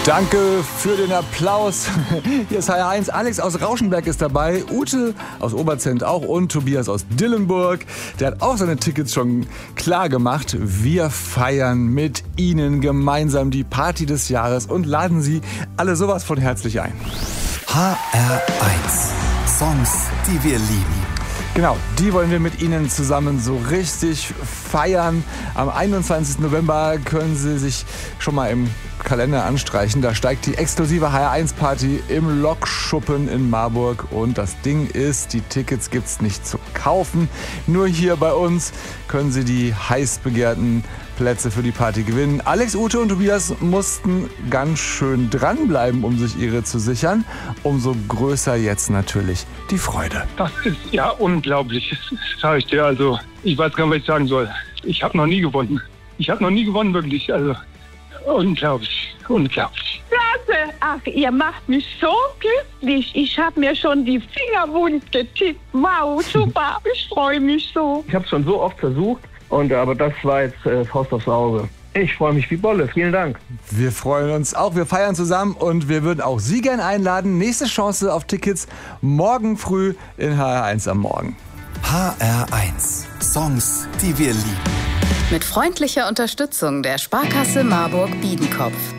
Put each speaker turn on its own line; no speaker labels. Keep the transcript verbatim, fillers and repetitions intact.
Danke für den Applaus. Hier ist H R eins. Alex aus Rauschenberg ist dabei, Ute aus Oberzent auch und Tobias aus Dillenburg. Der hat auch seine Tickets schon klar gemacht. Wir feiern mit Ihnen gemeinsam die Party des Jahres und laden Sie alle sowas von herzlich ein.
H R eins. Songs, die wir lieben.
Genau, die wollen wir mit Ihnen zusammen so richtig feiern. Am einundzwanzigsten November können Sie sich schon mal im Kalender anstreichen. Da steigt die exklusive H R eins Party im Lokschuppen in Marburg. Und das Ding ist, die Tickets gibt's nicht zu kaufen. Nur hier bei uns können Sie die heiß begehrten Plätze für die Party gewinnen. Alex, Ute und Tobias mussten ganz schön dranbleiben, um sich ihre zu sichern. Umso größer jetzt natürlich die Freude.
Das ist ja unglaublich, sage ich dir. Also, ich weiß gar nicht, was ich sagen soll. Ich habe noch nie gewonnen. Ich habe noch nie gewonnen, wirklich. Also, unglaublich, unglaublich.
Klasse! Ach, ihr macht mich so glücklich. Ich habe mir schon die Finger wund getippt. Wow, super, ich freue mich so.
Ich habe es schon so oft versucht, und, aber das war jetzt äh, Faust aufs Auge. Ich freue mich wie Bolle. Vielen Dank.
Wir freuen uns auch. Wir feiern zusammen und wir würden auch Sie gern einladen. Nächste Chance auf Tickets morgen früh in H R eins am Morgen.
H R eins. Songs, die wir lieben.
Mit freundlicher Unterstützung der Sparkasse Marburg-Biedenkopf.